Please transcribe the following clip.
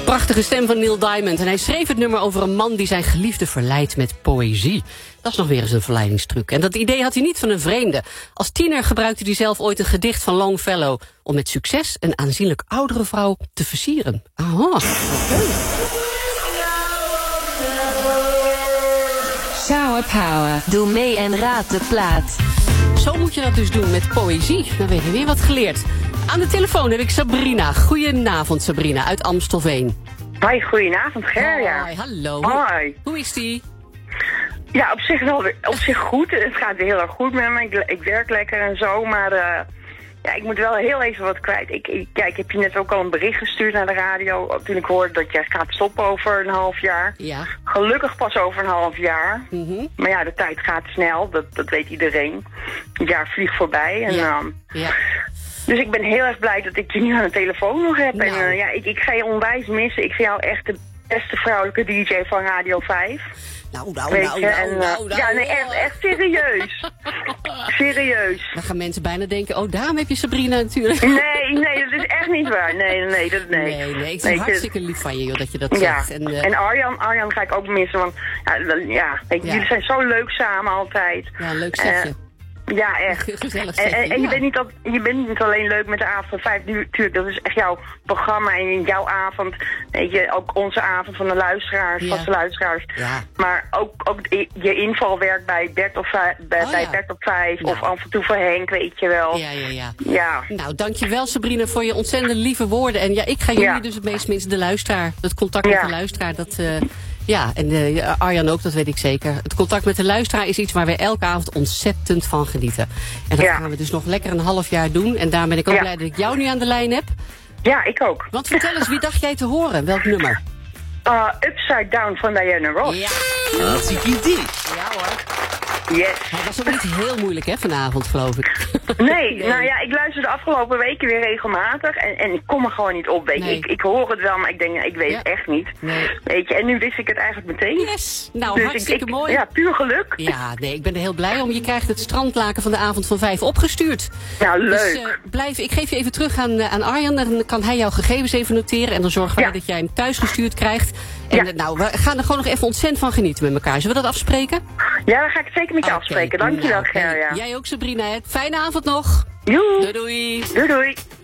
Prachtige stem van Neil Diamond. En hij schreef het nummer over een man die zijn geliefde verleidt met poëzie. Dat is nog weer eens een verleidingstruc. En dat idee had hij niet van een vreemde. Als tiener gebruikte hij zelf ooit een gedicht van Longfellow om met succes een aanzienlijk oudere vrouw te versieren. Aha, okay. Shower Power. Doe mee en raad de plaat. Zo moet je dat dus doen met poëzie. Dan weet je weer wat geleerd. Aan de telefoon heb ik Sabrina. Goedenavond Sabrina, uit Amstelveen. Hoi, goedenavond Gerja. Hoi, hallo. Hoi. Hoe is die? Ja, op zich wel op zich goed. Het gaat weer heel erg goed met me. Ik werk lekker en zo, maar ja, ik moet wel heel even wat kwijt. Ik heb je net ook al een bericht gestuurd naar de radio toen ik hoorde dat jij gaat stoppen over een half jaar. Ja. Gelukkig pas over een half jaar. Mm-hmm. Maar ja, de tijd gaat snel, dat weet iedereen. Het jaar vliegt voorbij. En, ja. Dus ik ben heel erg blij dat ik je nu aan de telefoon nog heb. Nou. En ja, ik ga je onwijs missen. Ik vind jou echt de beste vrouwelijke DJ van Radio 5. Nou. Ja, nee, echt serieus. Serieus. Dan gaan mensen bijna denken, oh, daarom heb je Sabrina natuurlijk. Nee, dat is echt niet waar. Nee. Nee, ik vind het hartstikke lief van je, joh, dat je dat zegt. En Arjan ga ik ook missen, want jullie zijn zo leuk samen altijd. Ja, leuk zegje. Ja, echt. Gezellig En je bent niet alleen leuk met de avond van 5 uur, natuurlijk, dat is echt jouw programma en jouw avond, weet je, ook onze avond van de luisteraars, vaste luisteraars. Ja. Maar ook je invalwerk bij Bert op 5 of af en toe voor Henk, weet je wel. Ja. Nou, dankjewel Sabrina voor je ontzettend lieve woorden. En ja, ik ga jullie dus het meest missen, de luisteraar. Het contact met de luisteraar, dat... Ja, en Arjan ook, dat weet ik zeker. Het contact met de luisteraar is iets waar we elke avond ontzettend van genieten. En dat gaan we dus nog lekker een half jaar doen. En daar ben ik ook blij dat ik jou nu aan de lijn heb. Ja, ik ook. Want vertel eens, wie dacht jij te horen? Welk nummer? Upside Down van Diana Ross. Ja. Hartstikke idee. Ja hoor. Yes. Het was ook niet heel moeilijk, hè, vanavond, geloof ik. Nee, nou ja, ik luister de afgelopen weken weer regelmatig en ik kom er gewoon niet op, weet je. Nee. Ik hoor het wel, maar ik denk, ik weet het echt niet. Nee. Weet je, en nu wist ik het eigenlijk meteen. Yes, nou, dus hartstikke mooi. Ja, puur geluk. Ja, nee, ik ben er heel blij om. Je krijgt het strandlaken van de avond van 5 opgestuurd. Nou, leuk. Dus ik geef je even terug aan Arjan, dan kan hij jouw gegevens even noteren en dan zorgen wij dat jij hem thuis gestuurd krijgt. En nou, we gaan er gewoon nog even ontzettend van genieten met elkaar. Zullen we dat afspreken? Ja, dan ga ik het zeker met je afspreken. Dankjewel, Gerja. Jij ook, Sabrina. Fijne avond nog. Joe. Doei. Doei.